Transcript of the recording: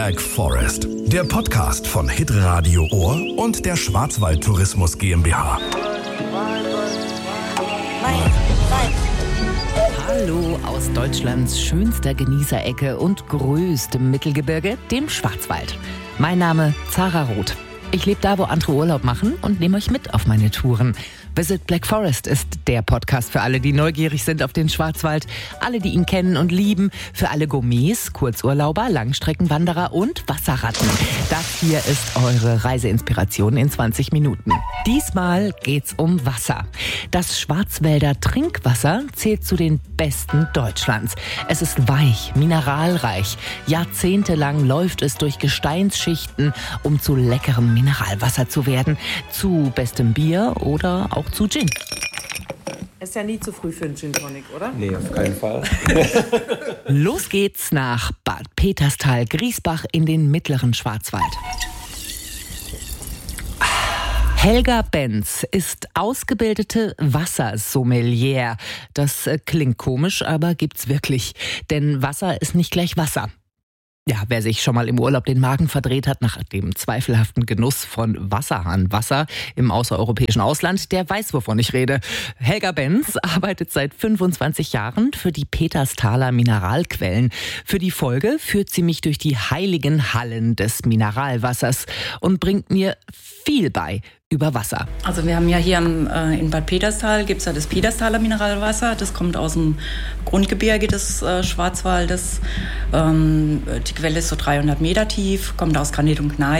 Black Forest, der Podcast von Hitradio Ohr und der Schwarzwald Tourismus GmbH. Hallo aus Deutschlands schönster Genießerecke und größtem Mittelgebirge, dem Schwarzwald. Mein Name Zara Roth. Ich lebe da, wo andere Urlaub machen und nehme euch mit auf meine Touren. Visit Black Forest ist der Podcast für alle, die neugierig sind auf den Schwarzwald, alle, die ihn kennen und lieben, für alle Gourmets, Kurzurlauber, Langstreckenwanderer und Wasserratten. Das hier ist eure Reiseinspiration in 20 Minuten. Diesmal geht's um Wasser. Das Schwarzwälder Trinkwasser zählt zu den besten Deutschlands. Es ist weich, mineralreich. Jahrzehntelang läuft es durch Gesteinsschichten, um zu leckerem Mineralwasser zu werden. Zu bestem Bier oder auch zu Gin. Ist ja nie zu früh für einen Gin Tonic, oder? Nee, auf keinen Fall. Los geht's nach Bad Peterstal-Griesbach in den mittleren Schwarzwald. Helga Benz ist ausgebildete Wassersommelier. Das klingt komisch, aber gibt's wirklich. Denn Wasser ist nicht gleich Wasser. Ja, wer sich schon mal im Urlaub den Magen verdreht hat nach dem zweifelhaften Genuss von Wasserhahnwasser im außereuropäischen Ausland, der weiß, wovon ich rede. Helga Benz arbeitet seit 25 Jahren für die Peterstaler Mineralquellen. Für die Folge führt sie mich durch die heiligen Hallen des Mineralwassers und bringt mir viel bei über Wasser. Also wir haben ja hier in Bad Peterstal, gibt es ja das Peterstaler Mineralwasser. Das kommt aus dem Grundgebirge des Schwarzwaldes. Die Quelle ist so 300 Meter tief, kommt aus Granit und Gneis.